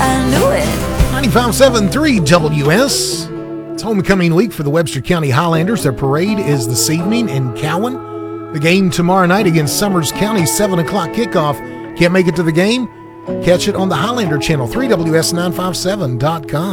I knew it. 95.7 WS. It's homecoming week for the Webster County Highlanders. Their parade is this evening in Cowan. The game tomorrow night against Summers County, 7 o'clock kickoff. Can't make it to the game? Catch it on the Highlander channel, 3WS957.com.